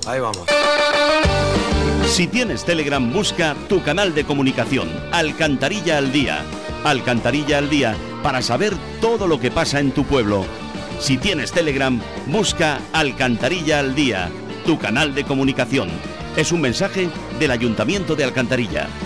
Ahí vamos. Si tienes Telegram, busca tu canal de comunicación, Alcantarilla al Día. Alcantarilla al Día, para saber todo lo que pasa en tu pueblo. Si tienes Telegram, busca Alcantarilla al Día, tu canal de comunicación. Es un mensaje del Ayuntamiento de Alcantarilla.